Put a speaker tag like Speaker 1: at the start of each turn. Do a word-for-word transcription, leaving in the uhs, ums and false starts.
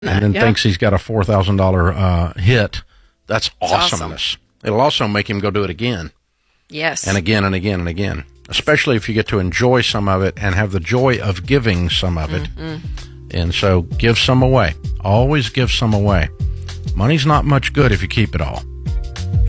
Speaker 1: and then
Speaker 2: yeah.
Speaker 1: thinks he's got a four thousand dollars uh, hit, that's
Speaker 2: It's
Speaker 1: awesomeness.
Speaker 2: awesome.
Speaker 1: It'll also make him go do it again.
Speaker 2: Yes.
Speaker 1: And again and again and again, especially if you get to enjoy some of it and have the joy of giving some of it.
Speaker 2: Mm-hmm.
Speaker 1: And so give some away. Always give some away. Money's not much good if you keep it all.